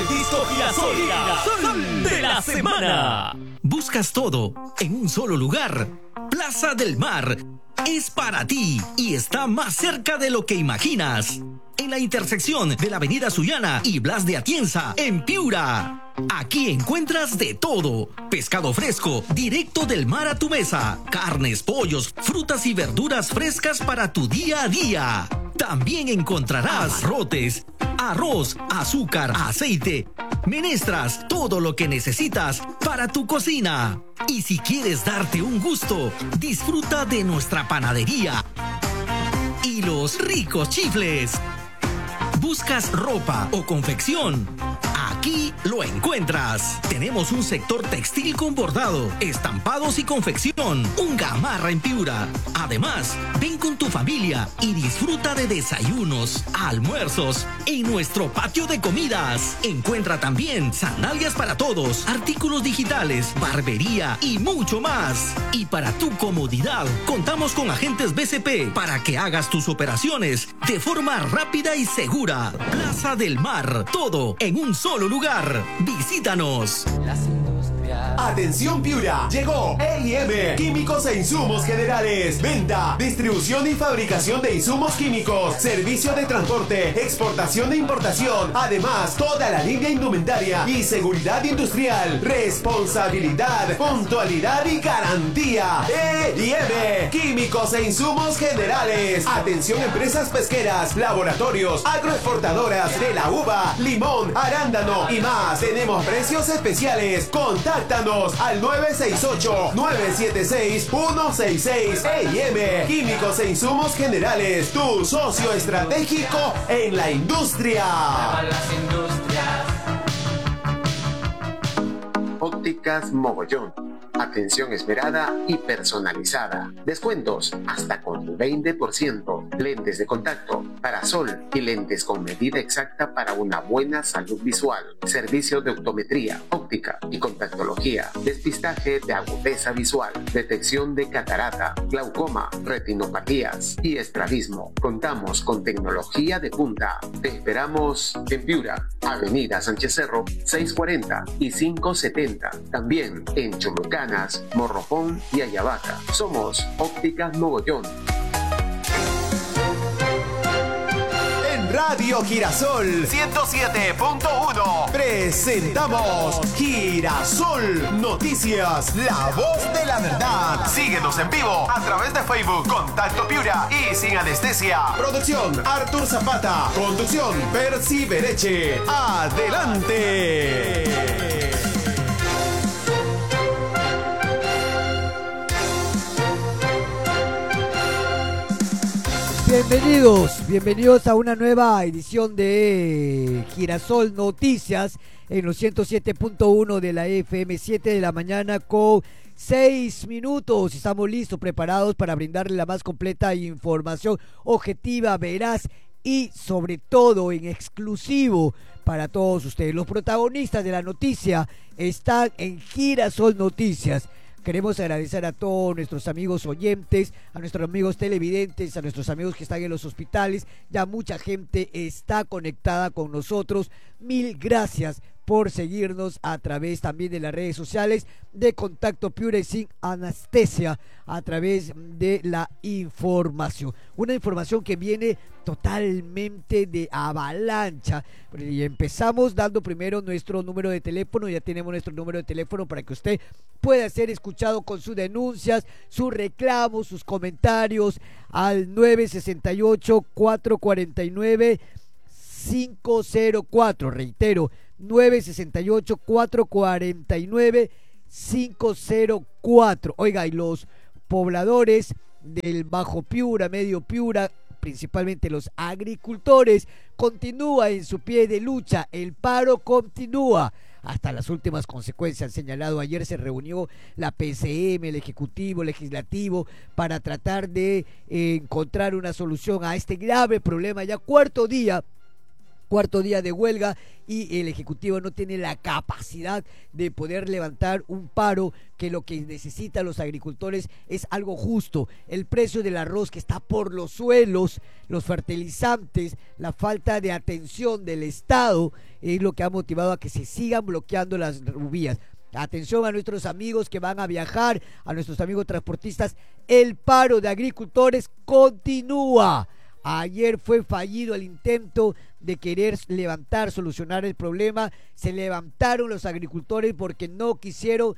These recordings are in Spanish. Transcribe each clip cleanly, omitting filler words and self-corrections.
el disco Girasol de la semana. Buscas todo en un solo lugar. Plaza del Mar es para ti y está más cerca de lo que imaginas. En la intersección de la Avenida Sullana y Blas de Atienza, en Piura. Aquí encuentras de todo. Pescado fresco, directo del mar a tu mesa. Carnes, pollos, frutas y verduras frescas para tu día a día. También encontrarás rotes, arroz, azúcar, aceite, menestras, todo lo que necesitas para tu cocina. Y si quieres darte un gusto, disfruta de nuestra panadería y los ricos chifles. ¿Buscas ropa o confección? Aquí lo encuentras. Tenemos un sector textil con bordado, estampados y confección. Un Gamarra en Piura. Además, ven con tu familia y disfruta de desayunos, almuerzos en nuestro patio de comidas. Encuentra también sandalias para todos, artículos digitales, barbería y mucho más. Y para tu comodidad, contamos con agentes BCP para que hagas tus operaciones de forma rápida y segura. Plaza del Mar, todo en un solo lugar. Visítanos. Atención Piura, llegó EIM, Químicos e Insumos Generales. Venta, distribución y fabricación de insumos químicos, servicio de transporte, exportación e importación. Además, toda la línea indumentaria y seguridad industrial. Responsabilidad, puntualidad y garantía. EIM, Químicos e Insumos Generales. Atención empresas pesqueras, laboratorios, agroexportadoras de la uva, limón, arándano y más. Tenemos precios especiales. Contáctanos al 968-976-166. EIM, Químicos e Insumos Generales, tu socio estratégico en la industria. Ópticas Mogollón. Atención esmerada y personalizada. Descuentos hasta con 20%. Lentes de contacto, parasol y lentes con medida exacta para una buena salud visual. Servicio de optometría, óptica y contactología. Despistaje de agudeza visual. Detección de catarata, glaucoma, retinopatías y estrabismo. Contamos con tecnología de punta. Te esperamos en Piura, Avenida Sánchez Cerro, 640 y 570. También en Cholucana, Morropón y Ayabaca. Somos Ópticas Mogollón. En Radio Girasol 107.1 presentamos Girasol Noticias, la voz de la verdad. Síguenos en vivo a través de Facebook, Contacto Piura y Sin Anestesia. Producción Artur Zapata. Conducción Percy Bereche. Adelante. Bienvenidos a una nueva edición de Girasol Noticias en los 107.1 de la FM, 7 de la mañana con 6 minutos. Estamos listos, preparados para brindarle la más completa información objetiva, veraz y sobre todo en exclusivo para todos ustedes. Los protagonistas de la noticia están en Girasol Noticias. Queremos agradecer a todos nuestros amigos oyentes, a nuestros amigos televidentes, a nuestros amigos que están en los hospitales. Ya mucha gente está conectada con nosotros. Mil gracias por seguirnos a través también de las redes sociales de Contacto Piura y Sin Anestesia, a través de la información. Una información que viene totalmente de avalancha. Y empezamos dando primero nuestro número de teléfono. Ya tenemos nuestro número de teléfono para que usted pueda ser escuchado con sus denuncias, sus reclamos, sus comentarios al 968-449-504. Reitero, 968-449-504. Oiga, y los pobladores del Bajo Piura, Medio Piura, principalmente los agricultores, continúa en su pie de lucha. El paro continúa hasta las últimas consecuencias. Han señalado, ayer se reunió la PCM, el Ejecutivo, Legislativo, para tratar de encontrar una solución a este grave problema. Ya cuarto día Cuarto día de huelga y el Ejecutivo no tiene la capacidad de poder levantar un paro, que lo que necesitan los agricultores es algo justo. El precio del arroz que está por los suelos, los fertilizantes, la falta de atención del Estado es lo que ha motivado a que se sigan bloqueando las vías. Atención a nuestros amigos que van a viajar, a nuestros amigos transportistas, el paro de agricultores continúa. Ayer fue fallido el intento de querer solucionar el problema. Se levantaron los agricultores porque no quisieron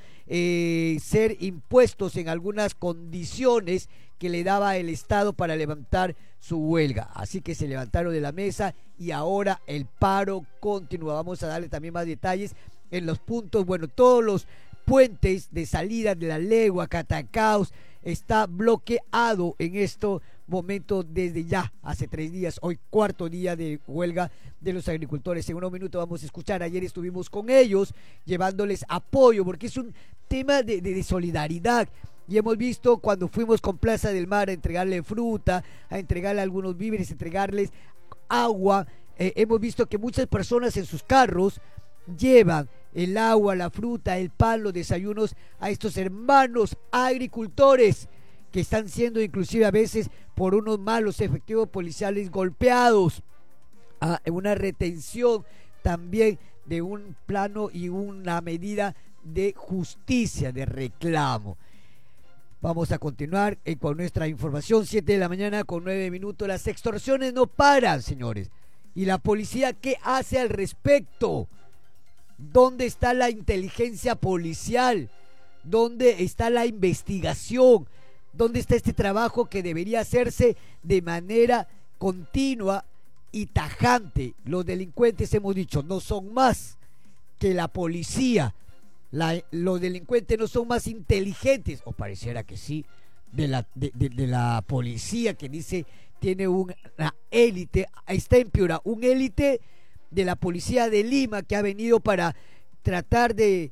ser impuestos en algunas condiciones que le daba el Estado para levantar su huelga. Así que se levantaron de la mesa y ahora el paro continúa. Vamos a darle también más detalles en los puntos. Bueno, todos los puentes de salida de la Legua, Catacaos, está bloqueado en estos momentos desde ya hace 3 días. Hoy cuarto día de huelga de los agricultores. En unos minutos vamos a escuchar. Ayer estuvimos con ellos llevándoles apoyo porque es un tema de solidaridad. Y hemos visto cuando fuimos con Plaza del Mar a entregarle fruta, a entregarle algunos víveres, a entregarles agua, hemos visto que muchas personas en sus carros llevan el agua, la fruta, el pan, los desayunos a estos hermanos agricultores que están siendo inclusive a veces por unos malos efectivos policiales golpeados, a una retención también de un plano y una medida de justicia, de reclamo. Vamos a continuar con nuestra información. 7 de la mañana con 9 minutos. Las extorsiones no paran, señores. ¿Y la policía qué hace al respecto? ¿Dónde está la inteligencia policial? ¿Dónde está la investigación? ¿Dónde está este trabajo que debería hacerse de manera continua y tajante? Los delincuentes, hemos dicho, no son más que la policía. Los delincuentes no son más inteligentes, o pareciera que sí, de la policía, que dice tiene una élite. Está en Piura, un élite de la policía de Lima que ha venido para tratar de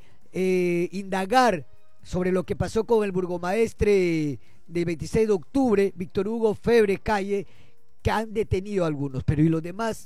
indagar sobre lo que pasó con el burgomaestre del 26 de octubre, Víctor Hugo Febre Calle, que han detenido a algunos, pero ¿y los demás?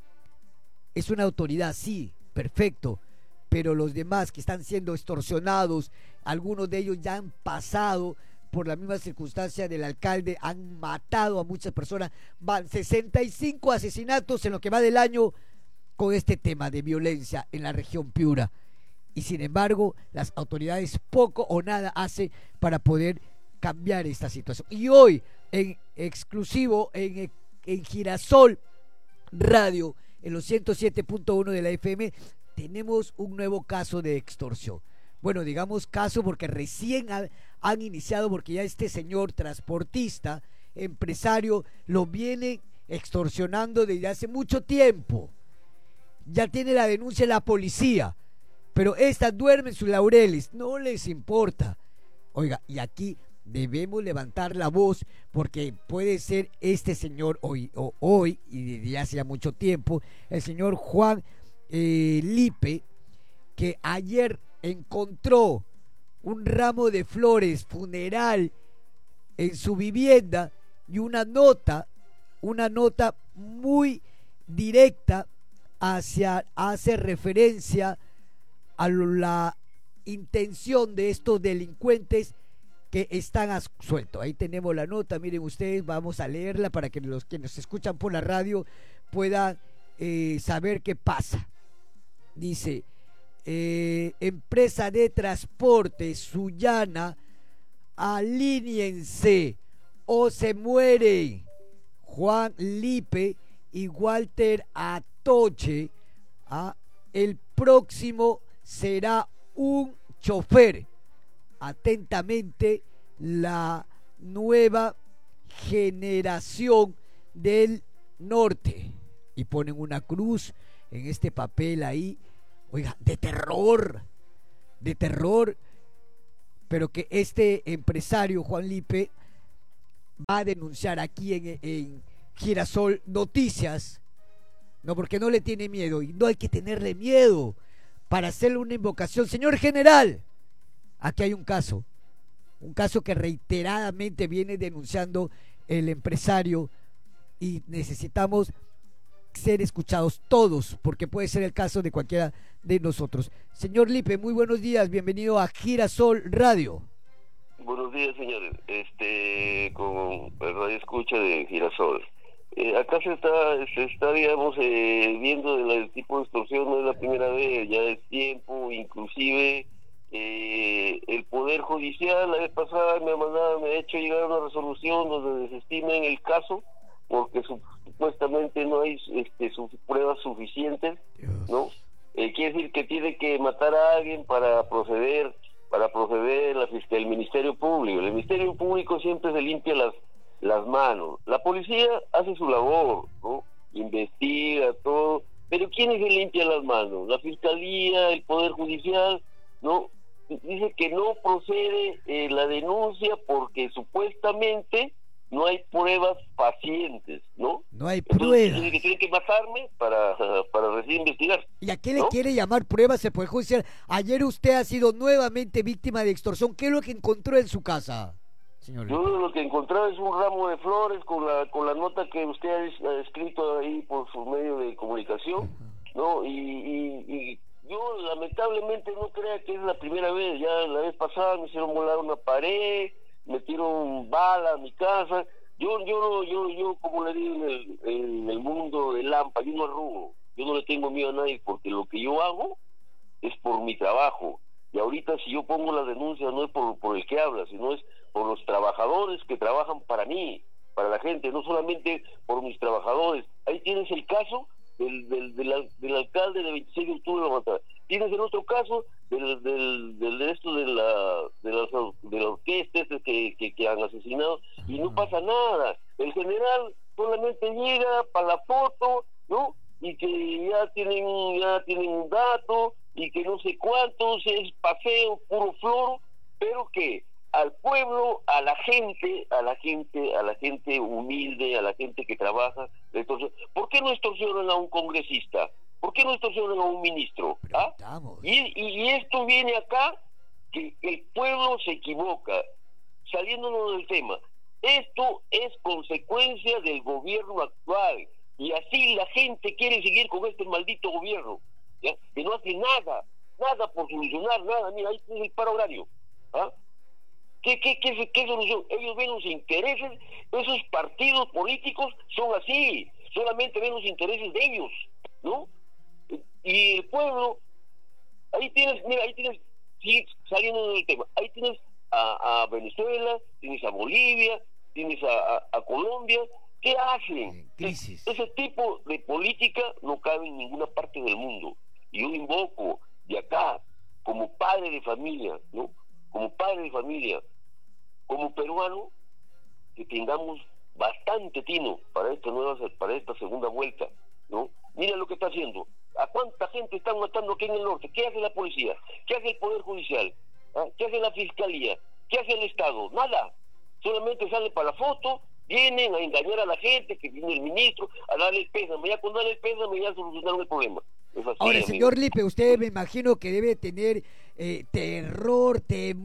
Es una autoridad, sí, perfecto, pero los demás que están siendo extorsionados, algunos de ellos ya han pasado por la misma circunstancia del alcalde, han matado a muchas personas, van 65 asesinatos en lo que va del año con este tema de violencia en la región Piura, y sin embargo las autoridades poco o nada hacen para poder cambiar esta situación. Y hoy en exclusivo en Girasol Radio, en los 107.1 de la FM, tenemos un nuevo caso de extorsión. Bueno, digamos caso porque recién han iniciado, porque ya este señor transportista, empresario, lo viene extorsionando desde hace mucho tiempo. Ya tiene la denuncia de la policía, pero esta duerme en sus laureles, no les importa. Oiga, y aquí debemos levantar la voz porque puede ser este señor hoy y desde hace ya mucho tiempo, el señor Juan Lipe, que ayer encontró un ramo de flores funeral en su vivienda y una nota muy directa hace referencia a la intención de estos delincuentes que están sueltos. Ahí tenemos la nota, miren ustedes, vamos a leerla para que los que nos escuchan por la radio puedan saber qué pasa. Dice: empresa de transporte Sullana, alíñense o se muere. Juan Lipe y Walter Atoche, el próximo será un chofer. Atentamente, la nueva generación del norte. Y ponen una cruz en este papel ahí, oiga, de terror, pero que este empresario Juan Lipe va a denunciar aquí en Girasol Noticias, no, porque no le tiene miedo, y no hay que tenerle miedo para hacerle una invocación. Señor general, aquí hay un caso que reiteradamente viene denunciando el empresario, y necesitamos ser escuchados todos, porque puede ser el caso de cualquiera de nosotros. Señor Lipe, muy buenos días, bienvenido a Girasol Radio. Buenos días, señores. Con el radio escucha de Girasol. Acá se está digamos, viendo el tipo de extorsión, no es la primera vez, ya es tiempo, inclusive el Poder Judicial la vez pasada me ha hecho llegar a una resolución donde desestimen el caso porque supuestamente no hay pruebas suficientes, ¿no? Quiere decir que tiene que matar a alguien para proceder el Ministerio Público. El Ministerio Público siempre se limpia las manos. La policía hace su labor, ¿no? Investiga todo, pero ¿quiénes se limpian las manos? La Fiscalía, el Poder Judicial, ¿no? Dice que no procede la denuncia porque supuestamente no hay pruebas pacientes, ¿no? No hay Entonces, pruebas. que tienen que matarme para recién investigar. ¿Y a qué le ¿no? quiere llamar pruebas el Poder Judicial? Ayer usted ha sido nuevamente víctima de extorsión. ¿Qué es lo que encontró en su casa, señor? Yo lo que encontré es un ramo de flores con la nota que usted ha escrito ahí por su medio de comunicación, ¿no? Y yo lamentablemente no crea que es la primera vez. Ya la vez pasada me hicieron volar una pared, metieron bala a mi casa. Yo como le digo en el mundo del Lampa, yo no arrugo, yo no le tengo miedo a nadie porque lo que yo hago es por mi trabajo. Y ahorita si yo pongo la denuncia no es por el que habla, sino es por los trabajadores que trabajan para mí, para la gente, no solamente por mis trabajadores. Ahí tienes el caso del alcalde de 26 de octubre de la Matanza. Tienes el otro caso de la orquesta que han asesinado y no pasa nada. El general solamente llega para la foto, ¿no? Y que ya tienen un dato y que no sé cuántos, es paseo, puro floro, pero que al pueblo, a la gente humilde, a la gente que trabaja, ¿por qué no extorsionan a un congresista? ¿Por qué no extorsionan a un ministro? ¿Ah? Y esto viene acá, que el pueblo se equivoca, saliéndonos del tema. Esto es consecuencia del gobierno actual, y así la gente quiere seguir con este maldito gobierno, ¿ya? Que no hace nada por solucionar nada. Mira, ahí tienes el paro horario, ¿ah? ¿Qué solución? Ellos ven los intereses, esos partidos políticos son así, solamente ven los intereses de ellos, ¿no? Y el pueblo, ahí tienes, sí, saliendo del tema, ahí tienes a Venezuela, tienes a Bolivia, tienes a Colombia. ¿Qué hacen? Ese tipo de política no cabe en ninguna parte del mundo. Y yo invoco de acá, como padre de familia, ¿no? Como padre de familia, como peruano, que tengamos bastante tino para esta segunda vuelta, ¿no? Mira lo que está haciendo. ¿A cuánta gente están matando aquí en el norte? ¿Qué hace la policía? ¿Qué hace el Poder Judicial? ¿Ah? ¿Qué hace la Fiscalía? ¿Qué hace el Estado? Nada. Solamente sale para la foto, vienen a engañar a la gente, que viene el ministro, a darle el pésame. Ya con darle el pésame ya solucionaron el problema. Así, ahora, señor Lipe, usted me imagino que debe tener temor,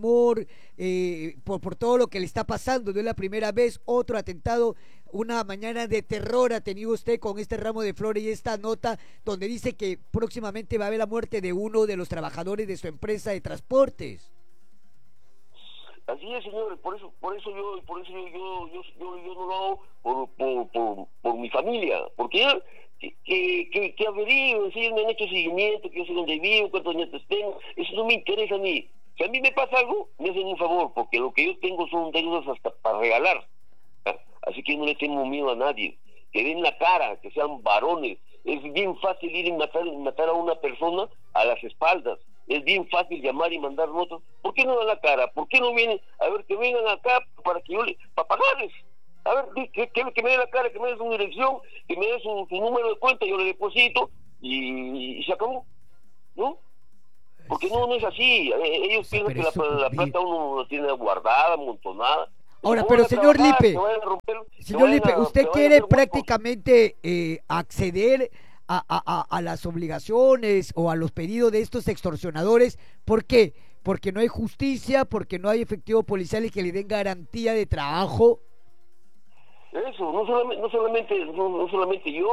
por todo lo que le está pasando. No es la primera vez, otro atentado, una mañana de terror ha tenido usted con este ramo de flores y esta nota donde dice que próximamente va a haber la muerte de uno de los trabajadores de su empresa de transportes. Así es, señores, por eso yo no lo hago por mi familia, porque que averigüen, si me han hecho seguimiento, que yo sé dónde vivo, cuántos nietos tengo, eso no me interesa a mí. Si a mí me pasa algo, me hacen un favor, porque lo que yo tengo son deudas hasta para regalar. ¿Ah? Así que no le tengo miedo a nadie. Que den la cara, que sean varones. Es bien fácil ir y matar a una persona a las espaldas. Es bien fácil llamar y mandar notas. ¿Por qué no dan la cara? ¿Por qué no vienen? A ver, que vengan acá para que para pagarles. A ver, que me dé la cara, que me dé su dirección, que me dé su número de cuenta, yo le deposito y se acabó, ¿no? Porque no es así. Ellos piensan que la plata uno la tiene guardada, amontonada. Ahora, pero señor Lipe, usted quiere prácticamente acceder a las obligaciones o a los pedidos de estos extorsionadores. ¿Por qué? Porque no hay justicia, porque no hay efectivo policial y que le den garantía de trabajo. Eso, no solamente yo,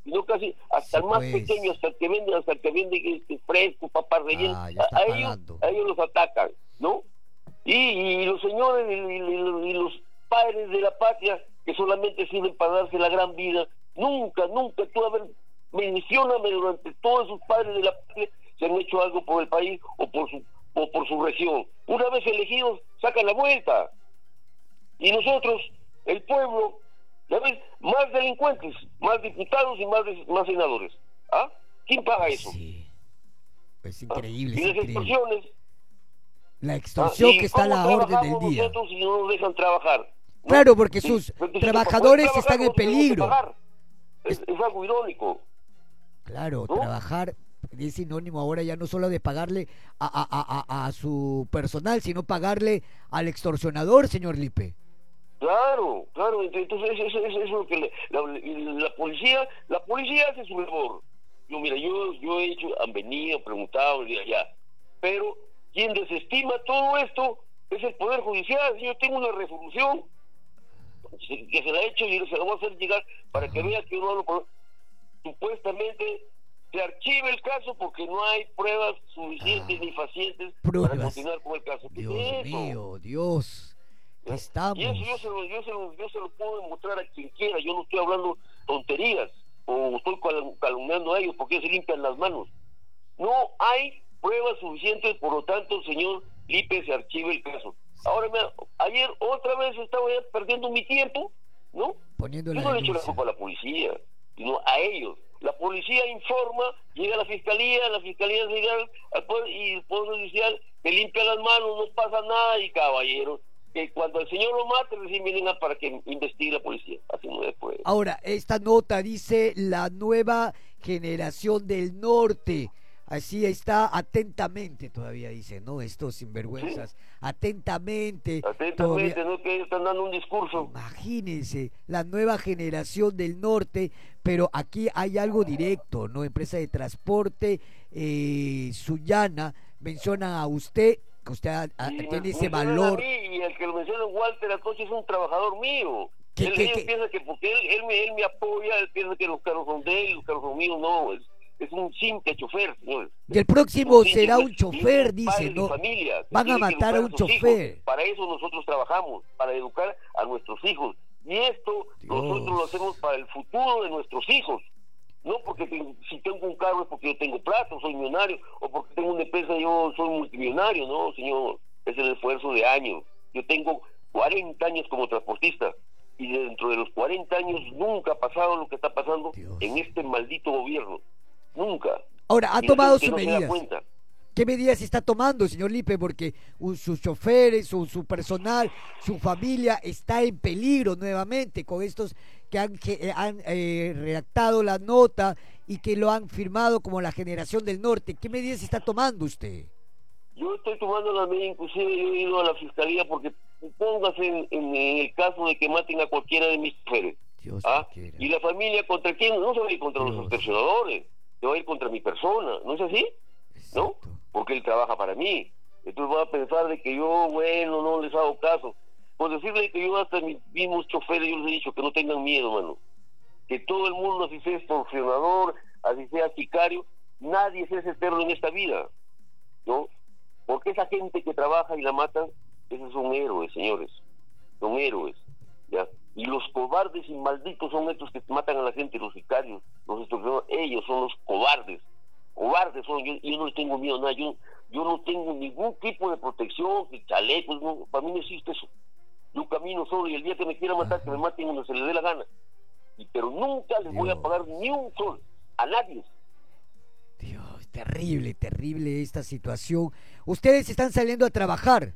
sino casi hasta el más pequeño, hasta el que vende fresco, papas rellenas, a ellos los atacan, ¿no? Y los señores y los padres de la patria que solamente sirven para darse la gran vida, nunca, tú a ver, mencióname durante todos esos padres de la patria se han hecho algo por el país o por su región. Una vez elegidos, sacan la vuelta. Y nosotros, el pueblo, ya ves, más delincuentes, más diputados y más senadores. ¿Ah? ¿Quién paga eso? Sí. Es increíble. Y las extorsiones. La extorsión que está a la orden del día. Nosotros si no nos dejan trabajar. ¿No? Claro, porque sus trabajadores están en peligro. Es algo irónico. Claro, ¿no? Trabajar es sinónimo ahora ya no solo de pagarle a su personal, sino pagarle al extorsionador, señor Lipe. Claro, entonces eso es lo que la policía hace su labor. Yo he hecho, han venido, preguntado, ya, pero quien desestima todo esto es el Poder Judicial. Yo tengo una resolución que se la he hecho y se la voy a hacer llegar para que vea que uno supuestamente se archive el caso porque no hay pruebas suficientes ni facientes para continuar con el caso. Dios mío, Dios, estamos. Y eso yo se lo puedo demostrar a quien quiera. Yo no estoy hablando tonterías o estoy calumniando a ellos porque ellos se limpian las manos. No hay pruebas suficientes, por lo tanto, señor Lipe, se archive el caso. Ahora, ayer otra vez estaba ya perdiendo mi tiempo, ¿no? Yo no le echo la culpa a la policía, sino a ellos. La policía informa, llega a la fiscalía llega al poder, y el Poder Judicial se limpia las manos, no pasa nada, y caballeros, que cuando el señor lo mate, recién vienen para que investigue la policía. Así no se puede. Ahora, esta nota dice la nueva generación del norte. Así está, atentamente todavía dice, ¿no? Estos sinvergüenzas, ¿sí? Atentamente, todavía, ¿no? Que están dando un discurso. Imagínense, la nueva generación del norte, pero aquí hay algo directo, ¿no? Empresa de transporte, Sullana, mencionan a usted, que usted tiene ese valor. A mí, y el que lo menciona Walter Atoche es un trabajador mío. Él piensa que porque él me apoya, él piensa que los carros son de él, los carros son míos, no, es un simple chofer, señores. Y el próximo será un chofer, dice, ¿no? Familia, van a matar a un chofer. Hijos. Para eso nosotros trabajamos, para educar a nuestros hijos. Y esto nosotros lo hacemos para el futuro de nuestros hijos. No porque si tengo un carro es porque yo tengo plata, soy millonario, o porque tengo una empresa yo soy multimillonario, no, señor. Es el esfuerzo de años. Yo tengo 40 años como transportista. Y dentro de los 40 años nunca ha pasado lo que está pasando en este maldito gobierno. Nunca. Ahora, ha tomado sus medidas. ¿Qué medidas está tomando, señor Lipe? Porque sus choferes, su personal, su familia está en peligro nuevamente con estos que han redactado la nota y que lo han firmado como la generación del norte. ¿Qué medidas está tomando usted? Yo estoy tomando las medidas, inclusive yo he ido a la fiscalía porque póngase en el caso de que maten a cualquiera de mis choferes. Y la familia, ¿contra quién? No se va a ir contra los extorsionadores, se va a ir contra mi persona, ¿no es así? Exacto. ¿No? Porque él trabaja para mí. Entonces van a pensar de que yo, bueno, no les hago caso. Por decirle que yo hasta mis mismos choferes, yo les he dicho que no tengan miedo, mano. Que todo el mundo, así sea extorsionador, así sea sicario, nadie es eterno en esta vida, ¿no? Porque esa gente que trabaja y la matan, esos son héroes, señores. Son héroes, ¿ya? Y los cobardes y malditos son estos que matan a la gente, los sicarios, los extorsionadores. Ellos son los cobardes. Cobardes son, yo no les tengo miedo a nada, yo no tengo ningún tipo de protección, ni chalecos, no, para mí no existe eso. Yo camino solo y el día que me quiera matar, que me maten donde se les dé la gana. Pero nunca les voy a pagar ni un sol a nadie. Dios, terrible esta situación. Ustedes están saliendo a trabajar.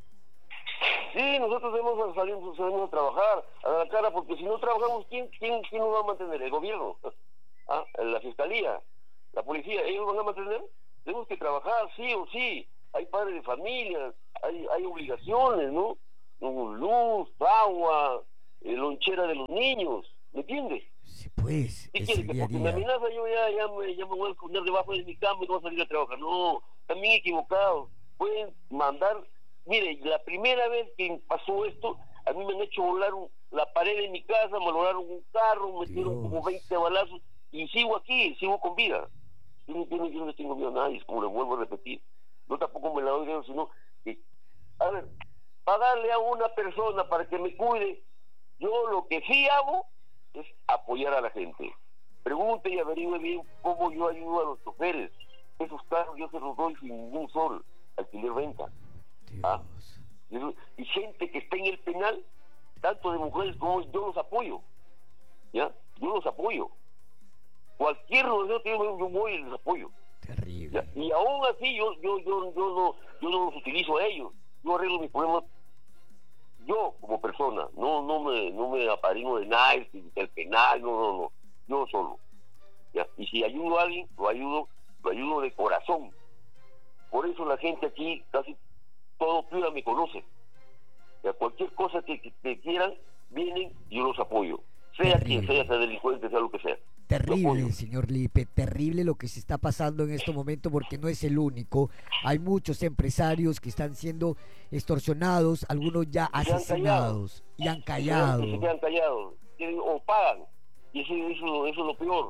Sí, nosotros salimos a trabajar, a la cara, porque si no trabajamos, ¿quién nos va a mantener? ¿El gobierno? ¿La fiscalía? ¿La policía? ¿Ellos van a mantener? Tenemos que trabajar, sí o sí. Hay padres de familia, hay obligaciones, ¿no? Luz, agua, lonchera de los niños, ¿me entiendes? Sí, pues. ¿Qué quiere? Que porque me amenaza yo ya me voy a esconder debajo de mi cama y no voy a salir a trabajar. No, también equivocado. Pueden mandar. Mire, la primera vez que pasó esto, a mí me han hecho volar la pared de mi casa, me volaron un carro, me metieron como 20 balazos. y sigo aquí, sigo con vida. Yo no tengo miedo a nadie, como le vuelvo a repetir. Yo tampoco me la doy dinero, sino que, a ver, pagarle a una persona para que me cuide, yo lo que sí hago es apoyar a la gente. Pregunte y averigüe bien cómo yo ayudo a los choferes. Esos carros yo se los doy sin ningún sol, alquiler renta. ¿Ah? Y gente que está en el penal, tanto de mujeres como yo los apoyo. ¿Ya? Yo los apoyo. Cualquier rodeo que yo voy y les apoyo. Terrible. ¿Ya? Y aún así yo no los utilizo a ellos. Yo arreglo mis problemas yo como persona. No me apadrino de nadie, del penal, no. Yo solo. ¿Ya? Y si ayudo a alguien, lo ayudo de corazón. Por eso la gente aquí, casi todo Piura me conoce. ¿Ya? Cualquier cosa que quieran, vienen y yo los apoyo. Sea quien sea delincuente, sea lo que sea. Terrible, señor Lipe, terrible lo que se está pasando en este momento, porque no es el único. Hay muchos empresarios que están siendo extorsionados, algunos ya asesinados y han callado. Se han callado o pagan, y eso es lo peor.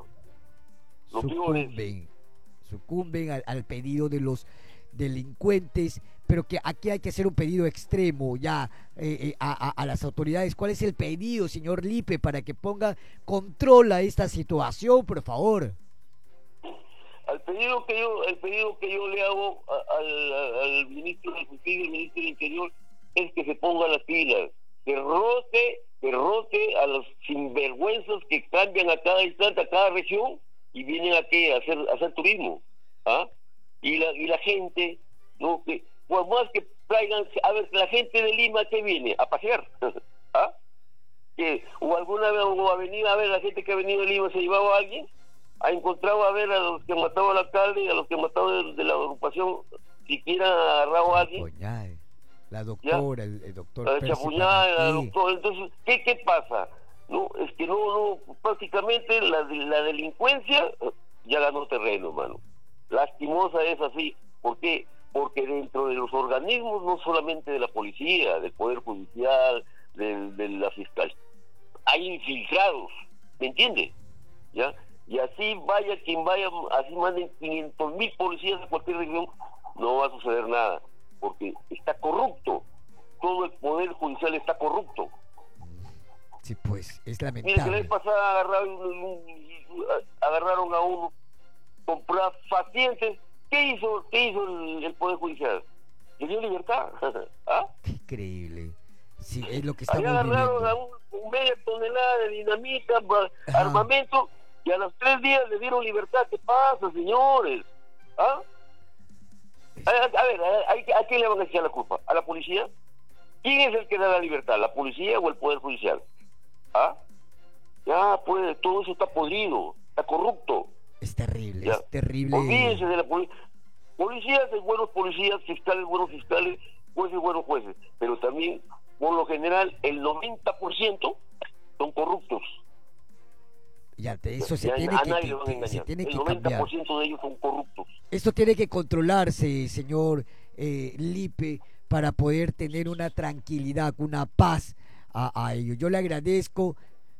Sucumben al pedido de los delincuentes, pero que aquí hay que hacer un pedido extremo ya a las autoridades. ¿Cuál es el pedido, señor Lipe, para que ponga control a esta situación, por favor? El pedido que yo le hago al ministro de Justicia y al ministro del Interior es que se ponga las pilas, derrote a los sinvergüenzas que cambian a cada instante, a cada región, y vienen aquí a hacer turismo. ¿Ah? Y la gente, ¿no? Que por más que traigan, a ver, la gente de Lima, ¿qué viene? A pasear. ¿Ah? O alguna vez, o a venir a ver, la gente que ha venido de Lima se llevaba a alguien, ha encontrado a ver a los que mataban al alcalde y a los que mataban de la agrupación, siquiera agarrado a alguien. La doctora, el doctor la chapuñada, la doctora. Entonces, ¿qué pasa? No, es que no prácticamente la delincuencia ya ganó terreno, mano. Lastimosa es así. ¿Por qué? Porque dentro de los organismos, no solamente de la policía, del Poder Judicial, de la Fiscalía, hay infiltrados, ¿me entiende? ¿Ya? Y así vaya quien vaya, así manden 500,000 policías a cualquier región, no va a suceder nada, porque está corrupto. Todo el Poder Judicial está corrupto. Sí, pues, es lamentable. Mira, que la vez pasada agarraron a uno con pruebas facientes. ¿Qué hizo el Poder Judicial? Le dio libertad. ¿Ah? Increíble. Sí, es lo que estamos agarraron viviendo. a media tonelada de dinamita, armamento, y a los 3 días le dieron libertad. ¿Qué pasa, señores? ¿Ah? A ver, ¿a quién le van a echar la culpa? ¿A la policía? ¿Quién es el que da la libertad? ¿La policía o el Poder Judicial? ¿Ah? Ya, pues, todo eso está podrido, está corrupto. Es terrible, ya. Es terrible. Olvídense de la policía. Policías de buenos policías, fiscales buenos fiscales, jueces buenos jueces. Pero también, por lo general, el 90% son corruptos. Ya, de eso se tiene que el 90% de ellos son corruptos. Esto tiene que controlarse, señor Lipe, para poder tener una tranquilidad, una paz a ellos. Yo le agradezco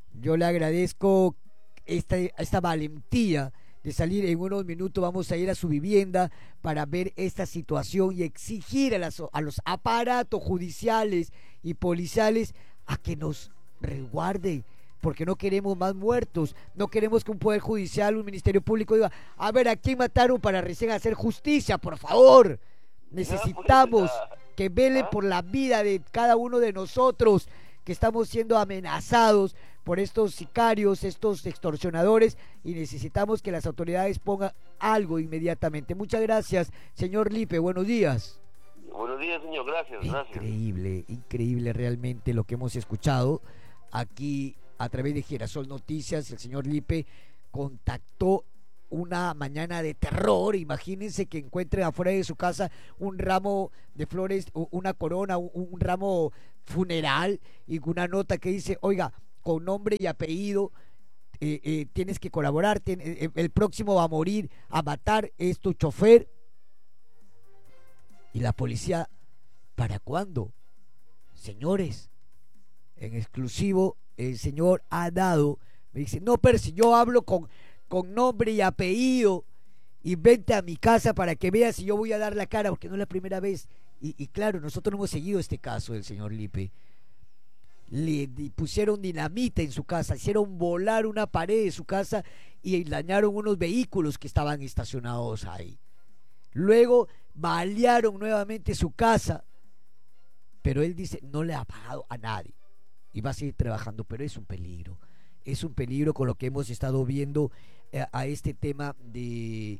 esta valentía de salir. En unos minutos vamos a ir a su vivienda para ver esta situación y exigir a los aparatos judiciales y policiales a que nos resguarden, porque no queremos más muertos. No queremos que un Poder Judicial, un Ministerio Público diga: a ver, ¿a quién mataron para recién hacer justicia? Por favor, necesitamos que velen por la vida de cada uno de nosotros, que estamos siendo amenazados por estos sicarios, estos extorsionadores, y necesitamos que las autoridades pongan algo inmediatamente. Muchas gracias, señor Lipe, buenos días. Buenos días, señor, gracias. Increíble realmente lo que hemos escuchado aquí a través de Girasol Noticias. El señor Lipe contactó una mañana de terror. Imagínense que encuentren afuera de su casa un ramo de flores, una corona, un ramo funeral, y una nota que dice: oiga, con nombre y apellido, tienes que colaborar, el próximo va a morir, a matar, es tu chofer. Y la policía, ¿para cuándo? Señores, en exclusivo, el señor ha dado, me dice: no, pero si yo hablo con con nombre y apellido y vente a mi casa para que veas si yo voy a dar la cara, porque no es la primera vez. Y claro, nosotros no hemos seguido este caso del señor Lipe. Le pusieron dinamita en su casa, hicieron volar una pared de su casa y dañaron unos vehículos que estaban estacionados ahí. Luego balearon nuevamente su casa, pero él dice no le ha pagado a nadie y va a seguir trabajando, pero es un peligro con lo que hemos estado viendo a este tema de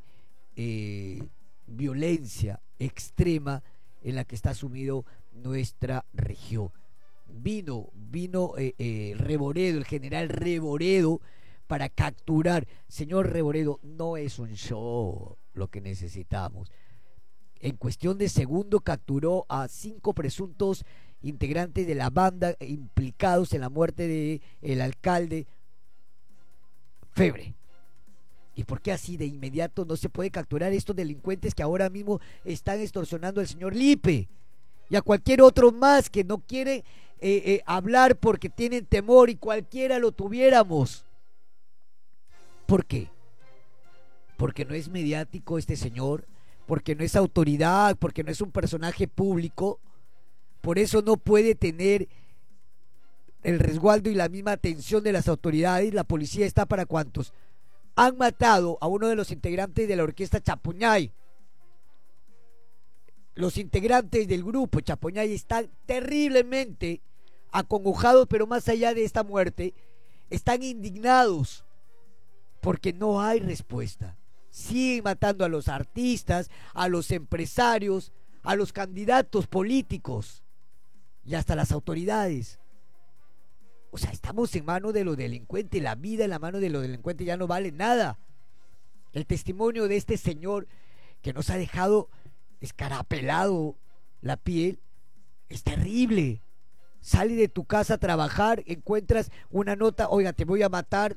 violencia extrema en la que está sumido nuestra región. Vino Reboredo, el general Reboredo, para capturar. Señor Reboredo, no es un show lo que necesitamos. En cuestión de segundo capturó a 5 presuntos integrantes de la banda implicados en la muerte de el alcalde Febre. ¿Y por qué así de inmediato no se puede capturar estos delincuentes que ahora mismo están extorsionando al señor Lipe y a cualquier otro más que no quiere hablar porque tienen temor, y cualquiera lo tuviéramos? ¿Por qué? Porque no es mediático este señor, porque no es autoridad, porque no es un personaje público. Por eso no puede tener el resguardo y la misma atención de las autoridades. La policía está para cuantos han matado a uno de los integrantes de la orquesta Chapuñay. Los integrantes del grupo Chapuñay están terriblemente acongojados, pero más allá de esta muerte, están indignados porque no hay respuesta. Siguen matando a los artistas, a los empresarios, a los candidatos políticos y hasta las autoridades. O sea, estamos en manos de los delincuentes. La vida en la mano de los delincuentes ya no vale nada. El testimonio de este señor que nos ha dejado escarapelado la piel es terrible. Sale de tu casa a trabajar, encuentras una nota, oiga, te voy a matar,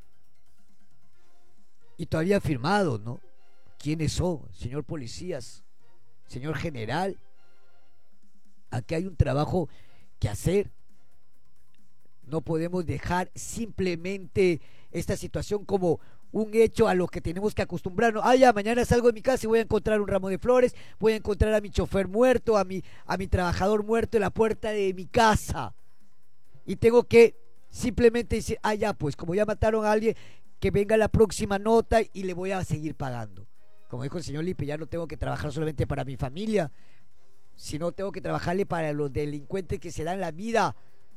y todavía firmado, ¿no? ¿Quiénes son? Señor policías, señor general, aquí hay un trabajo que hacer. No podemos dejar simplemente esta situación como un hecho a lo que tenemos que acostumbrarnos. Ya, mañana salgo de mi casa y voy a encontrar un ramo de flores, voy a encontrar a mi chofer muerto, a mi trabajador muerto en la puerta de mi casa. Y tengo que simplemente decir, ya, pues como ya mataron a alguien, que venga la próxima nota y le voy a seguir pagando. Como dijo el señor Lipe, ya no tengo que trabajar solamente para mi familia, sino tengo que trabajarle para los delincuentes que se dan la vida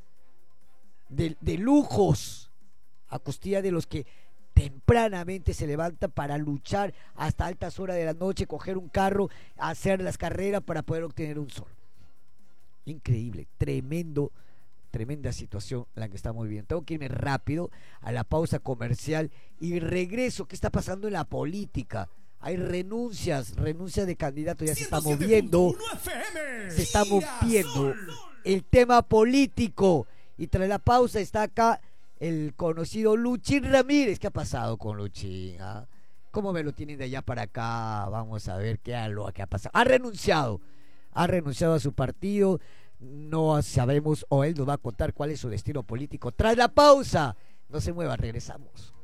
de lujos a costilla de los que tempranamente se levantan para luchar hasta altas horas de la noche, coger un carro, hacer las carreras para poder obtener un sol. Increíble, tremenda situación la que estamos viviendo. Tengo que irme rápido a la pausa comercial y regreso. ¿Qué está pasando en la política? Hay renuncias de candidatos, ya se está moviendo, se está moviendo el tema político. Y tras la pausa está acá el conocido Luchín Ramírez. ¿Qué ha pasado con Luchín? ¿Cómo me lo tienen de allá para acá? Vamos a ver qué ha pasado. Ha renunciado a su partido. No sabemos, o él nos va a contar cuál es su destino político. Tras la pausa, no se mueva, regresamos.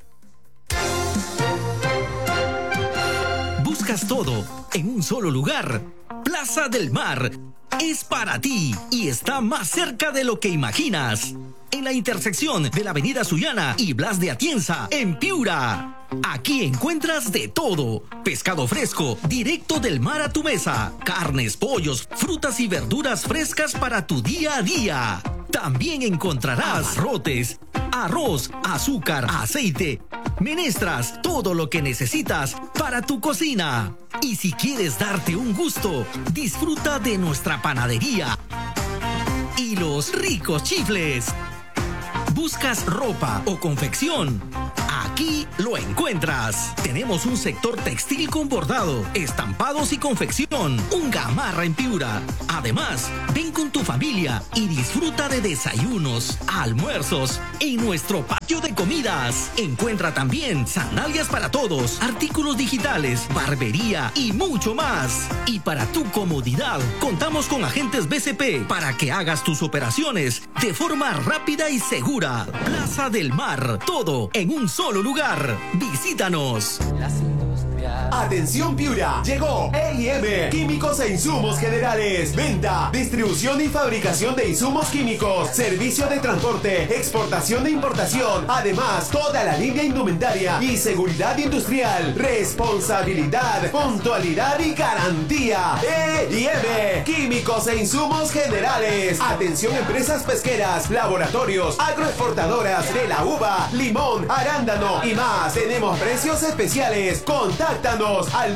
Buscas todo en un solo lugar. Plaza del Mar es para ti y está más cerca de lo que imaginas. En la intersección de la Avenida Sullana y Blas de Atienza, en Piura. Aquí encuentras de todo: pescado fresco, directo del mar a tu mesa, carnes, pollos, frutas y verduras frescas para tu día a día. También encontrarás abarrotes, arroz, azúcar, aceite, menestras, todo lo que necesitas para tu cocina. Y si quieres darte un gusto, disfruta de nuestra panadería y los ricos chifles. ¿Buscas ropa o confección? Aquí lo encuentras. Tenemos un sector textil con bordado, estampados y confección, un Gamarra en Piura. Además, ven con tu familia y disfruta de desayunos, almuerzos en nuestro patio de comidas. Encuentra también sandalias para todos, artículos digitales, barbería y mucho más. Y para tu comodidad, contamos con agentes BCP para que hagas tus operaciones de forma rápida y segura. Plaza del Mar, todo en un solo lugar. lugar. Visítanos. Atención Piura, llegó EIM, Químicos e Insumos Generales. Venta, distribución y fabricación de insumos químicos, servicio de transporte, exportación e importación. Además, toda la línea indumentaria y seguridad industrial. Responsabilidad, puntualidad y garantía. EIM, Químicos e Insumos Generales. Atención empresas pesqueras, laboratorios, agroexportadoras de la uva, limón, arándano y más. Tenemos precios especiales. Contáctanos al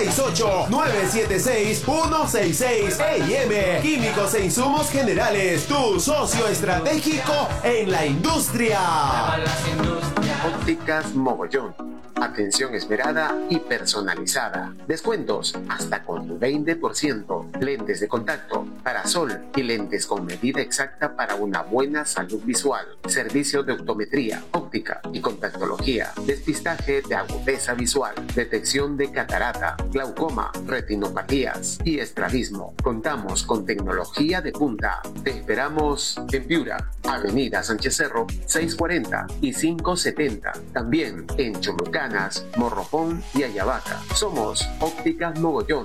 968-976-166. EIM, Químicos e Insumos Generales, tu socio estratégico en la industria. Ópticas Mogollón. Atención esmerada y personalizada. Descuentos hasta con 20%. Lentes de contacto, parasol y lentes con medida exacta para una buena salud visual. Servicio de optometría, óptica y contactología. Despistaje de agudeza visual. Detección de catarata, glaucoma, retinopatías y estrabismo. Contamos con tecnología de punta. Te esperamos en Piura, Avenida Sánchez Cerro, 640 y 570. También en Chulucanas, Morropón y Ayabaca. Somos Ópticas Mogollón.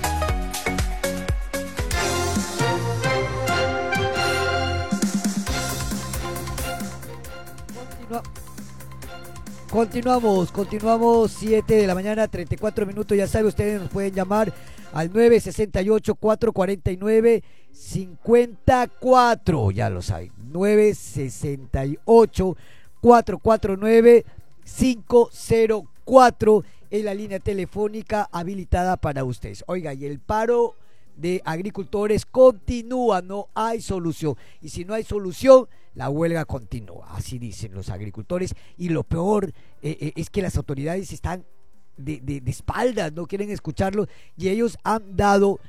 Continuamos 7 de la mañana, 34 minutos. Ya sabe, ustedes nos pueden llamar al 968-449-5004. Ya lo saben, 968-449-5004 es la línea telefónica habilitada para ustedes. Oiga, y el paro de agricultores continúa, no hay solución. Y si no hay solución, la huelga continúa, así dicen los agricultores. Y lo peor es que las autoridades están de espaldas, no quieren escucharlo, y ellos han dado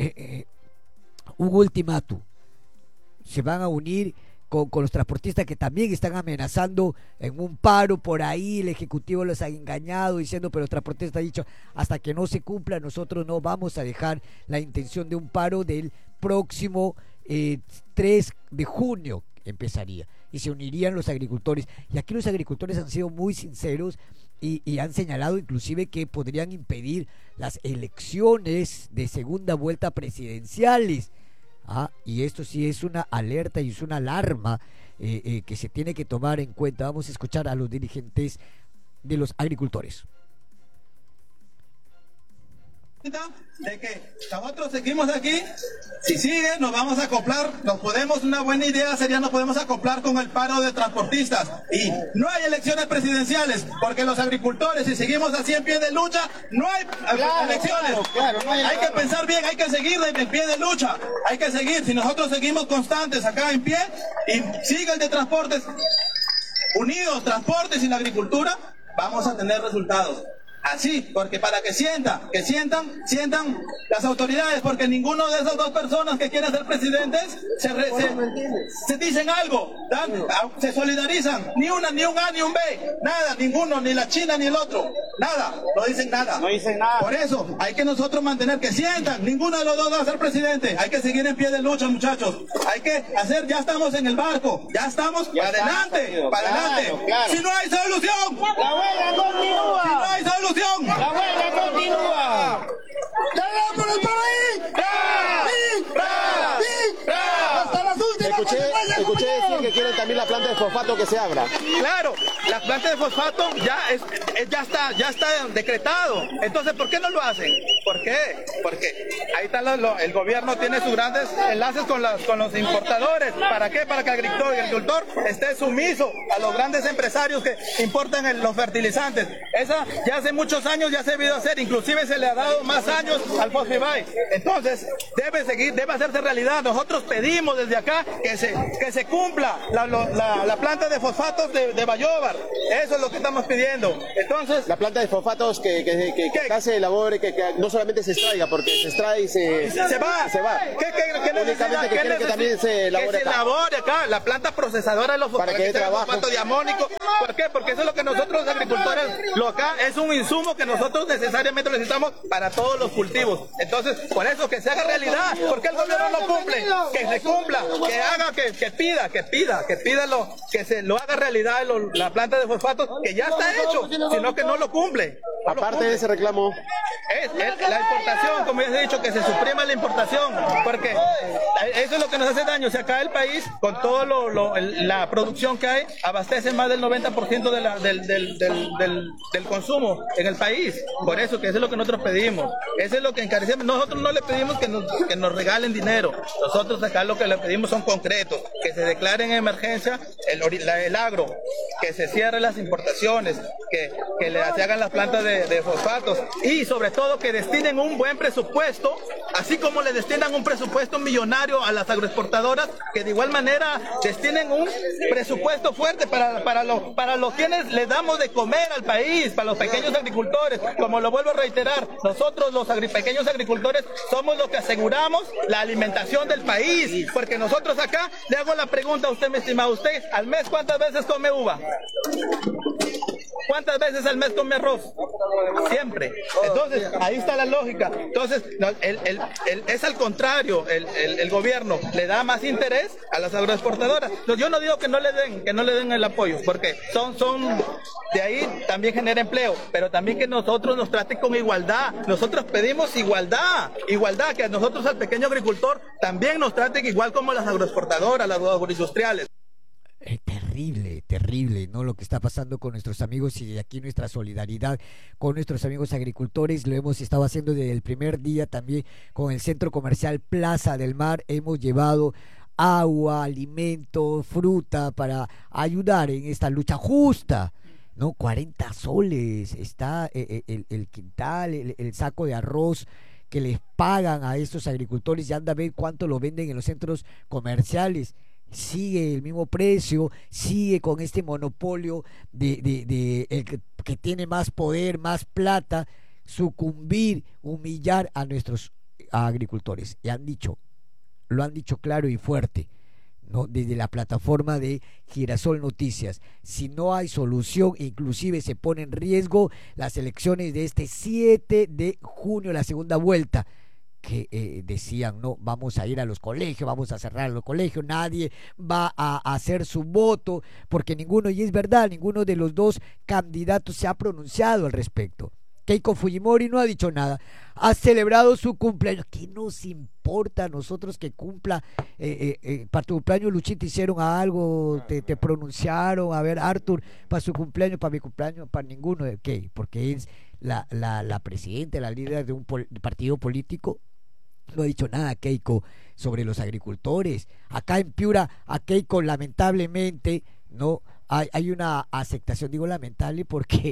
un ultimátum. Se van a unir con los transportistas, que también están amenazando en un paro por ahí. El ejecutivo los ha engañado diciendo, pero los transportistas han dicho, hasta que no se cumpla, nosotros no vamos a dejar la intención de un paro del próximo 3 de junio empezaría, y se unirían los agricultores. Y aquí los agricultores han sido muy sinceros y han señalado inclusive que podrían impedir las elecciones de segunda vuelta presidenciales. Y esto sí es una alerta y es una alarma que se tiene que tomar en cuenta. Vamos a escuchar a los dirigentes de los agricultores. De que nosotros seguimos aquí, si sigue nos vamos a acoplar, una buena idea sería nos podemos acoplar con el paro de transportistas, y no hay elecciones presidenciales, porque los agricultores, si seguimos así en pie de lucha, no hay elecciones. Hay que pensar bien, hay que seguir en pie de lucha, hay que seguir. Si nosotros seguimos constantes acá en pie y sigue el de transportes unidos, transportes y la agricultura, vamos a tener resultados. Así, porque para que sientan las autoridades, porque ninguno de esas dos personas que quieren ser presidentes se dicen algo, se solidarizan, ni una, ni un A, ni un B, nada, ninguno, ni la China, ni el otro, nada, no dicen nada. Por eso, hay que nosotros mantener que sientan, ninguno de los dos va a ser presidente, hay que seguir en pie de lucha, muchachos, hay que hacer, ya estamos en el barco, ya estamos, para adelante, Claro. Si no hay solución, la huelga continúa. Si no hay solución, la huelga continúa. ¡Por el país! ¡Hasta las últimas! Escuché decir que quieren también la planta de fosfato que se abra. Claro, la planta de fosfato ya está decretado. Entonces, ¿por qué no lo hacen? ¿Por qué? Porque ahí está el gobierno tiene sus grandes enlaces con los importadores. ¿Para qué? Para que el agricultor esté sumiso a los grandes empresarios que importan los fertilizantes. Esa ya hace muchos años ya se ha debido hacer, inclusive se le ha dado más años al Fosfibay. Entonces, debe hacerse realidad. Nosotros pedimos desde acá que se cumpla la planta de fosfatos de Bayóvar. Eso es lo que estamos pidiendo. Entonces, la planta de fosfatos que se elabore, que no solamente se extraiga, porque se extrae y se va. ¿Qué Únicamente que quieren que también se elabore acá. La planta procesadora de los fosfatos de amónico. ¿Por qué? Porque eso es lo que nosotros los agricultores, acá es un insumo que nosotros necesariamente necesitamos para todos los cultivos. Entonces, por eso que se haga realidad. ¿Por qué el gobierno no cumple? Que se cumpla, que haga, que pida que se lo haga realidad la planta de fosfatos, que ya está hecho, sino que no lo cumple. Aparte de ese reclamo, es la importación, como ya he dicho, que se suprima la importación, porque eso es lo que nos hace daño. O sea, acá el país, con todo la producción que hay, abastece más del 90% del consumo en el país. Por eso, que eso es lo que nosotros pedimos. Eso es lo que encarecemos. Nosotros no le pedimos que nos regalen dinero. Nosotros acá lo que le pedimos son concretos, que se declare en emergencia el agro, que se cierren las importaciones, que se hagan las plantas de fosfatos, y sobre todo que destinen un buen presupuesto, así como le destinan un presupuesto millonario a las agroexportadoras, que de igual manera destinen un presupuesto fuerte para los quienes les damos de comer al país, para los pequeños agricultores. Como lo vuelvo a reiterar, nosotros los pequeños agricultores somos los que aseguramos la alimentación del país, porque nosotros acá, le hago la pregunta a usted, mi estimado, usted al mes ¿cuántas veces come uva? ¿Cuántas veces al mes come arroz? Siempre. Entonces, ahí está la lógica. Entonces, es al contrario, el gobierno le da más interés a las agroexportadoras. Yo no digo que no le den el apoyo, porque son de ahí también genera empleo, pero también que nosotros nos traten con igualdad. Nosotros pedimos igualdad, que a nosotros, al pequeño agricultor, también nos traten igual como las agroexportadoras, las agroindustriales. Terrible, ¿no? Lo que está pasando con nuestros amigos, y aquí nuestra solidaridad con nuestros amigos agricultores. Lo hemos estado haciendo desde el primer día también con el centro comercial Plaza del Mar. Hemos llevado agua, alimentos, fruta para ayudar en esta lucha justa, ¿no? 40 soles está el quintal, el saco de arroz que les pagan a estos agricultores, y anda a ver cuánto lo venden en los centros comerciales. Sigue el mismo precio, sigue con este monopolio de el que tiene más poder, más plata, sucumbir, humillar a nuestros agricultores. Y lo han dicho claro y fuerte, ¿no? Desde la plataforma de Girasol Noticias. Si no hay solución, inclusive se pone en riesgo las elecciones de este 7 de junio, la segunda vuelta, que decían, no, vamos a ir a los colegios, vamos a cerrar los colegios, nadie va a hacer su voto, porque ninguno, y es verdad, ninguno de los dos candidatos se ha pronunciado al respecto. Keiko Fujimori no ha dicho nada, ha celebrado su cumpleaños. ¿Qué nos importa a nosotros que cumpla? Para tu cumpleaños, Luchita, hicieron algo, te pronunciaron, a ver, Arthur, para su cumpleaños, para mi cumpleaños, para ninguno. ¿Qué? Porque es la presidenta, la líder de un partido político. No ha dicho nada Keiko sobre los agricultores. Acá en Piura, a Keiko lamentablemente no hay una aceptación. Digo lamentable porque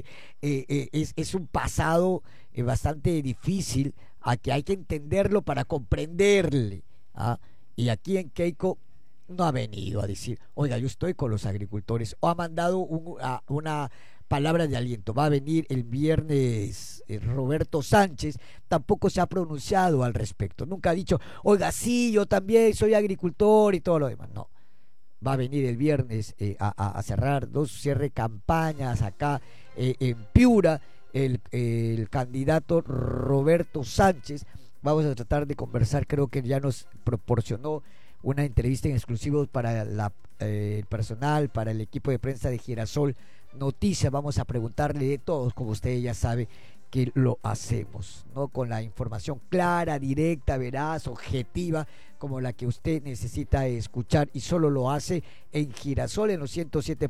es un pasado bastante difícil, a que hay que entenderlo para comprenderle, ¿ah? Y aquí en Keiko no ha venido a decir, oiga, yo estoy con los agricultores, o ha mandado una palabra de aliento. Va a venir el viernes Roberto Sánchez, tampoco se ha pronunciado al respecto, nunca ha dicho, oiga, sí, yo también soy agricultor y todo lo demás. No, va a venir el viernes a cerrar cierre campañas acá en Piura, el candidato Roberto Sánchez. Vamos a tratar de conversar, creo que ya nos proporcionó una entrevista en exclusivo para el personal, para el equipo de prensa de Girasol Noticias. Vamos a preguntarle de todos, como usted ya sabe que lo hacemos, ¿no? Con la información clara, directa, veraz, objetiva, como la que usted necesita escuchar, y solo lo hace en Girasol, en los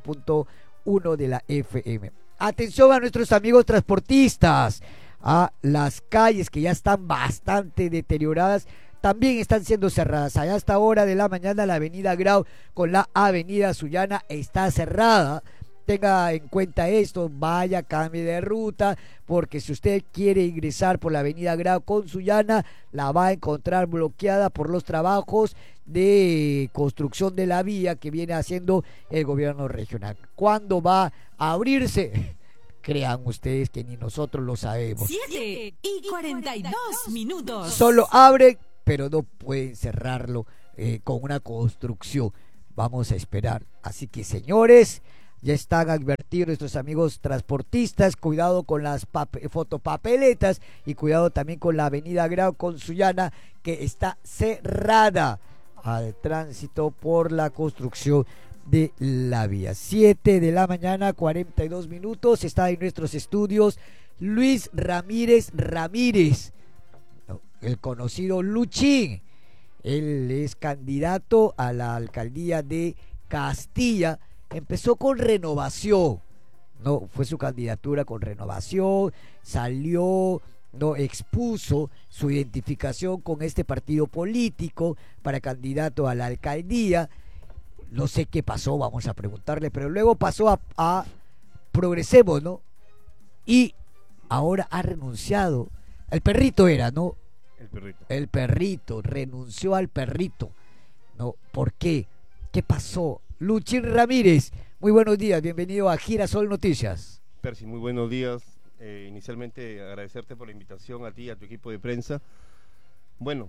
107.1 de la FM. Atención a nuestros amigos transportistas, a las calles que ya están bastante deterioradas, también están siendo cerradas. Allá hasta hora de la mañana la avenida Grau con la avenida Sullana está cerrada. Tenga en cuenta esto, vaya, cambie de ruta, porque si usted quiere ingresar por la avenida Grau con Sullana, la va a encontrar bloqueada por los trabajos de construcción de la vía que viene haciendo el gobierno regional. ¿Cuándo va a abrirse? Crean ustedes que ni nosotros lo sabemos. 7:42. Solo abren, pero no pueden cerrarlo con una construcción. Vamos a esperar. Así que, señores, ya están advertidos nuestros amigos transportistas. Cuidado con las fotopapeletas y cuidado también con la avenida Grau Consullana, que está cerrada al tránsito por la construcción de la vía. 7:42 a.m. Está en nuestros estudios Luis Ramírez, el conocido Luchín. Él es candidato a la alcaldía de Castilla. Empezó con Renovación, no fue su candidatura con Renovación, salió, no expuso su identificación con este partido político para candidato a la alcaldía. No sé qué pasó, vamos a preguntarle, pero luego pasó a Progresemos, ¿no? Y ahora ha renunciado. El perrito era, ¿no? El perrito, renunció al perrito, ¿no? ¿Por qué? ¿Qué pasó? Luchín Ramírez, muy buenos días, bienvenido a Girasol Noticias. Percy, muy buenos días. Inicialmente agradecerte por la invitación a ti y a tu equipo de prensa. Bueno,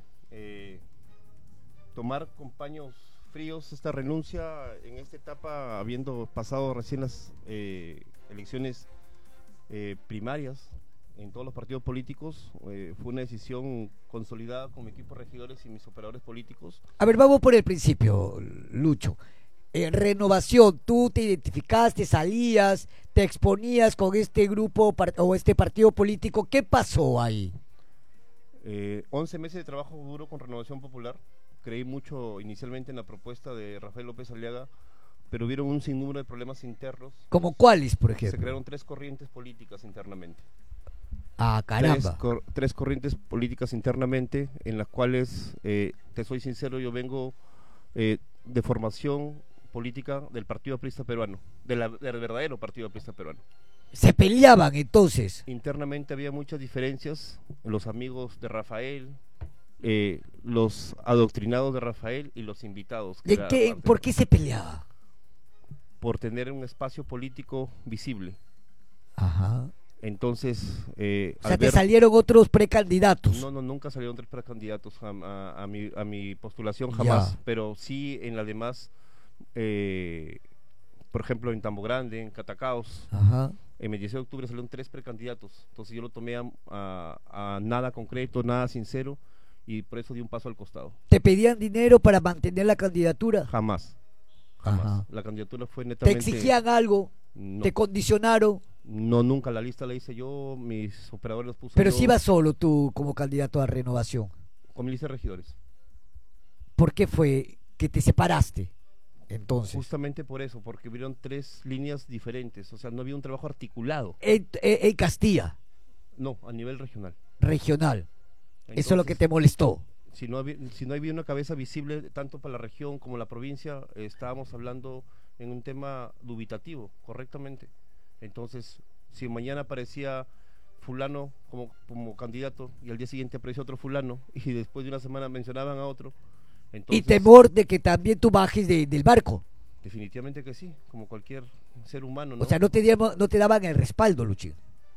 tomar con paños fríos esta renuncia en esta etapa, habiendo pasado recién las elecciones primarias en todos los partidos políticos, fue una decisión consolidada con mi equipo de regidores y mis operadores políticos. A ver, vamos por el principio, Lucho. Renovación, tú te identificaste, salías, te exponías con este grupo o este partido político. ¿Qué pasó ahí? 11 meses de trabajo duro con Renovación Popular. Creí mucho inicialmente en la propuesta de Rafael López Aliaga, pero hubieron un sinnúmero de problemas internos. ¿Como cuáles, por ejemplo? Se crearon 3 corrientes políticas internamente. Ah, caramba. 3 corrientes políticas internamente, en las cuales, te soy sincero, yo vengo de formación política del Partido Aprista Peruano, del verdadero Partido Aprista Peruano. ¿Se peleaban entonces? Internamente había muchas diferencias, los amigos de Rafael, los adoctrinados de Rafael y los invitados. ¿Por qué se peleaba? Por tener un espacio político visible. Ajá. Entonces, o sea, ¿te salieron otros precandidatos? No, nunca salieron 3 precandidatos a mi postulación, jamás. Ya. Pero sí en las demás, por ejemplo, en Tambo Grande, en Catacaos, ajá, en el 16 de octubre salieron 3 precandidatos. Entonces yo lo tomé a nada concreto, nada sincero, y por eso di un paso al costado. ¿Te pedían dinero para mantener la candidatura? Jamás. Ajá. La candidatura fue netamente... ¿Te exigían algo? No. ¿Te condicionaron? No, nunca. La lista la hice yo, mis operadores los puse. Pero yo. si ibas solo tú como candidato a Renovación. Con mi lista de regidores. ¿Por qué fue que te separaste entonces? Justamente por eso, porque hubieron 3 líneas diferentes, o sea, no había un trabajo articulado. ¿En Castilla? No, a nivel regional. Regional. Entonces, eso es lo que te molestó. Si no había una cabeza visible tanto para la región como la provincia, estábamos hablando en un tema dubitativo, correctamente. Entonces, si mañana aparecía fulano como candidato y al día siguiente apareció otro fulano y después de una semana mencionaban a otro, entonces, y temor de que también tú bajes del barco. Definitivamente que sí, como cualquier ser humano, ¿no? O sea, no te daban el respaldo, Luchín.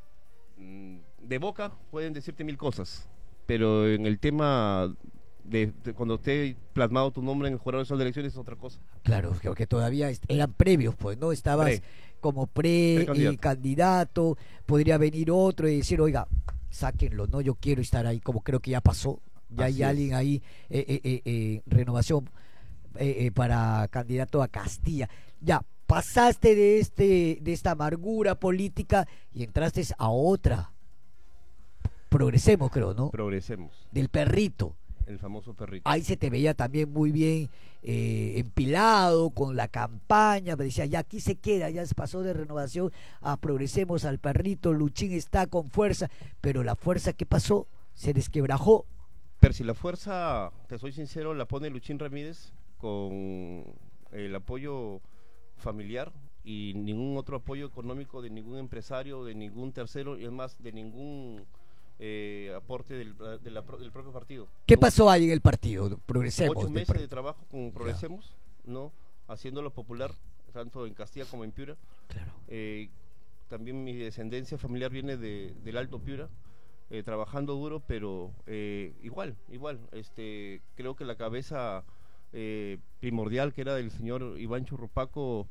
De boca pueden decirte 1000 cosas, pero en el tema de cuando esté plasmado tu nombre en el jurado de elecciones es otra cosa. Claro, que todavía eran previos, pues, ¿no? Estabas como candidato, podría venir otro y decir, oiga, sáquenlo, ¿no? Yo quiero estar ahí, como creo que ya pasó, ya hay alguien ahí, Renovación para candidato a Castilla. Ya, pasaste de esta amargura política y entraste a otra. Progresemos, creo, ¿no? Progresemos. Del perrito. El famoso perrito. Ahí se te veía también muy bien empilado con la campaña, me decía, ya aquí se queda, ya se pasó de Renovación a Progresemos al perrito, Luchín está con fuerza, pero la fuerza, ¿qué pasó? Se desquebrajó. Pero si la fuerza, te soy sincero, la pone Luchín Ramírez con el apoyo familiar y ningún otro apoyo económico de ningún empresario, de ningún tercero y además de ningún aporte del propio partido. ¿Qué pasó ahí en el partido? Progresemos. 8 meses de trabajo con Progresemos, ¿no? Haciéndolo popular, tanto en Castilla como en Piura. Claro. también mi descendencia familiar viene del Alto Piura, trabajando duro, pero igual, creo que la cabeza primordial, que era del señor Iván Churrupaco,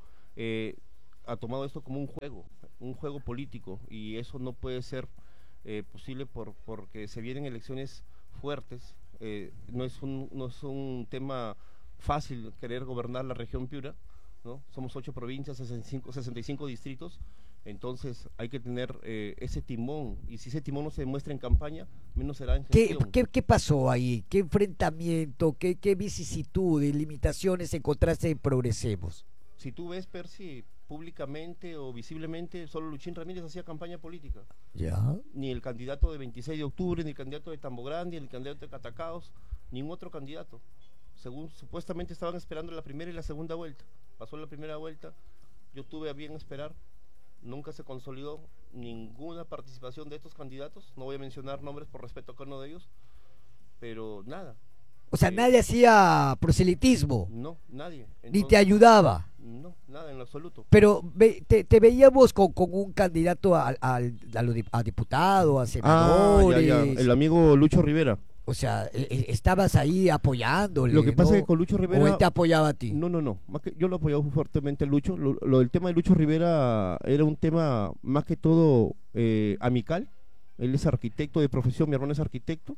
ha tomado esto como un juego político, y eso no puede ser posible porque se vienen elecciones fuertes. No es un tema fácil querer gobernar la región Piura, ¿no? Somos 8 provincias, 65 distritos, entonces hay que tener ese timón, y si ese timón no se demuestra en campaña, menos será en gestión. ¿Qué pasó ahí? ¿Qué enfrentamiento, qué vicisitudes, limitaciones encontraste en Progresemos? Si tú ves, Percy, públicamente o visiblemente, solo Luchín Ramírez hacía campaña política. ¿Ya? Ni el candidato de 26 de octubre, ni el candidato de Tambo Grande, ni el candidato de Catacaos, ningún otro candidato. Según supuestamente estaban esperando la primera y la segunda vuelta. Pasó la primera vuelta, yo tuve a bien esperar, nunca se consolidó ninguna participación de estos candidatos. No voy a mencionar nombres por respeto a cada uno de ellos, pero nada. O sea, nadie hacía proselitismo. No, nadie. Entonces, ni te ayudaba. No, nada en lo absoluto. Pero te veíamos con un candidato a diputado, a senadores. Ya. El amigo Lucho Rivera. O sea, estabas ahí apoyándole. Lo que pasa es que con Lucho Rivera... ¿O él te apoyaba a ti? No. Más que yo lo apoyaba fuertemente a Lucho. Lo del tema de Lucho Rivera era un tema más que todo amical. Él es arquitecto de profesión, mi hermano es arquitecto,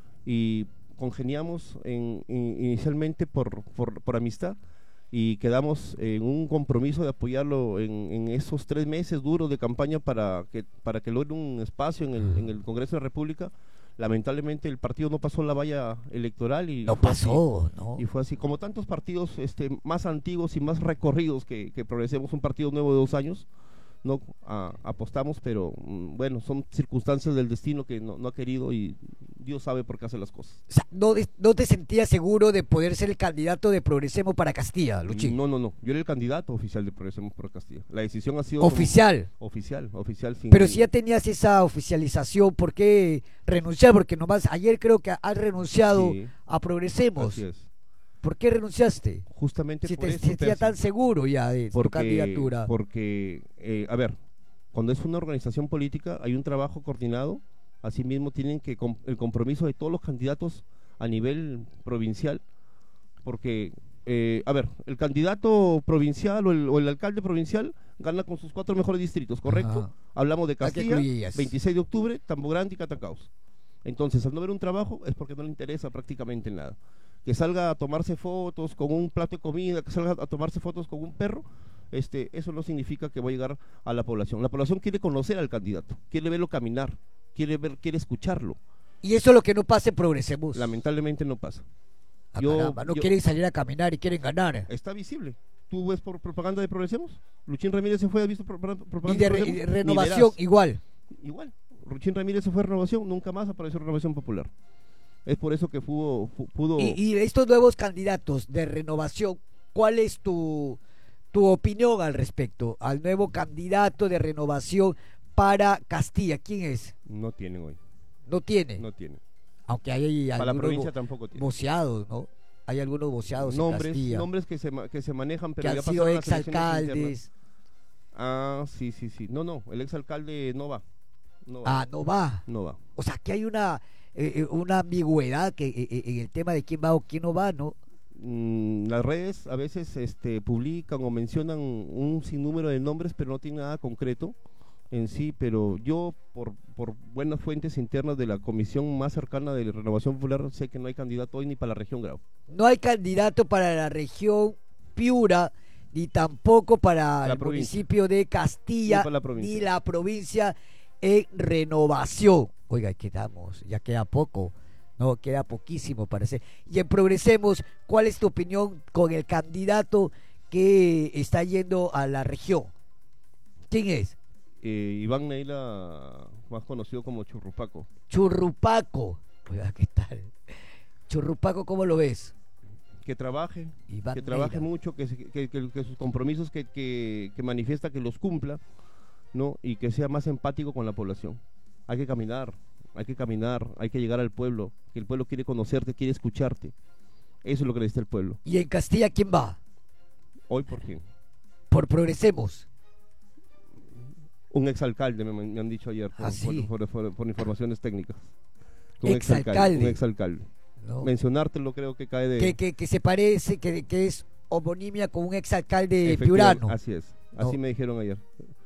y congeniamos inicialmente por amistad, y quedamos en un compromiso de apoyarlo en esos 3 meses duros de campaña para que logre un espacio en el Congreso de la República. Lamentablemente el partido no pasó la valla electoral y ¿no? Y fue así, como tantos partidos más antiguos y más recorridos que Progresemos, un partido nuevo de 2 años, no apostamos, pero bueno, son circunstancias del destino que no ha querido, y Dios sabe por qué hace las cosas. O sea, ¿no te sentías seguro de poder ser el candidato de Progresemos para Castilla, Luchín? No, yo era el candidato oficial de Progresemos para Castilla. La decisión ha sido... ¿Oficial? Oficial. Pero si ya tenías esa oficialización, ¿por qué renunciar? Porque nomás ayer creo que has renunciado a Progresemos. Así es. ¿Por qué renunciaste? Justamente si por te eso, sentías tan seguro ya de tu candidatura. Porque, a ver, cuando es una organización política hay un trabajo coordinado. Asimismo tienen que el compromiso de todos los candidatos a nivel provincial, porque, a ver, el candidato provincial o el alcalde provincial gana con sus 4 mejores distritos, ¿correcto? Ajá. Hablamos de Castilla, 26 de octubre, Tambo Grande y Catacaos. Entonces, al no ver un trabajo es porque no le interesa prácticamente nada. Que salga a tomarse fotos con un plato de comida, que salga a tomarse fotos con un perro, eso no significa que va a llegar a la población. La población quiere conocer al candidato, quiere verlo caminar, quiere escucharlo. Y eso es lo que no pasa en Progresemos. Lamentablemente no pasa. No quieren salir a caminar y quieren ganar. Está visible. ¿Tú ves por propaganda de Progresemos? Luchín Ramírez se fue, ¿has visto propaganda de Renovación igual? Igual. Luchín Ramírez se fue a Renovación, nunca más apareció Renovación Popular. Es por eso que pudo... Y estos nuevos candidatos de Renovación, ¿cuál es tu opinión al respecto? Al nuevo candidato de Renovación para Castilla, ¿quién es? No tienen hoy. ¿No tiene? No tiene. Aunque hay para la provincia tampoco tiene. Voceados, ¿no? Hay algunos voceados en Castilla. Nombres que se manejan, pero que ya han sido exalcaldes. Sí. No, el exalcalde no va. No va. O sea, que hay una ambigüedad en el tema de quién va o quién no va, ¿no? Las redes a veces publican o mencionan un sinnúmero de nombres, pero no tiene nada concreto en sí. Pero yo, por buenas fuentes internas de la comisión más cercana de la Renovación Popular, sé que no hay candidato hoy ni para la región Grau. No hay candidato para la región Piura, ni tampoco para el municipio de Castilla, ni la provincia en Renovación. Oiga, quedamos, ya queda poco, no, queda poquísimo parece. Y en Progresemos, ¿cuál es tu opinión con el candidato que está yendo a la región? ¿Quién es? Iván Neila, más conocido como Churrupaco. Churrupaco, oiga, ¿qué tal? Churrupaco, ¿cómo lo ves? Que trabaje, Iván trabaje mucho, que sus compromisos que manifiesta, que los cumpla, ¿no? Y que sea más empático con la población. Hay que caminar, hay que llegar al pueblo, que el pueblo quiere conocerte, quiere escucharte. Eso es lo que necesita el pueblo. ¿Y en Castilla quién va? ¿Hoy por quién? Por Progresemos. Un exalcalde me han dicho ayer por informaciones técnicas. Un exalcalde. Un exalcalde. No. Mencionártelo creo que cae de... Que se parece, que es homonimia con un exalcalde piurano. Así es, así me dijeron ayer.